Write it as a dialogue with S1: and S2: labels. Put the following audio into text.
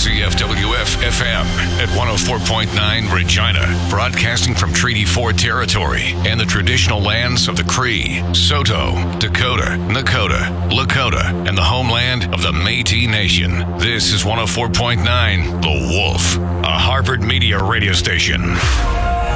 S1: CFWF-FM at 104.9 Regina, broadcasting from Treaty 4 territory and the traditional lands of the Cree, Saulteaux, Dakota, Nakota, Lakota, and the homeland of the Métis Nation. This is 104.9 The Wolf, a Harvard Media radio station.